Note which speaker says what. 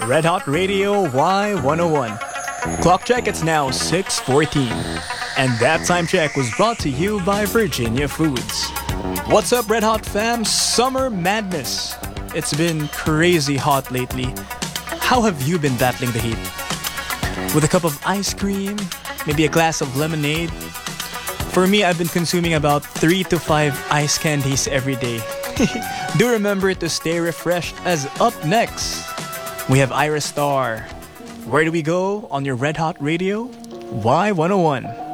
Speaker 1: Red Hot Radio Y101. Clock check, it's now 6:14. And that time check was brought to you by Virginia Foods. What's up, Red Hot fam? Summer madness. It's been crazy hot lately. How have you been battling the heat? With a cup of ice cream? Maybe a glass of lemonade? For me, I've been consuming about 3 to 5 ice candies every day. Do remember to stay refreshed, as up next, we have Ira Star. Where do we go on your Red Hot Radio? Y101.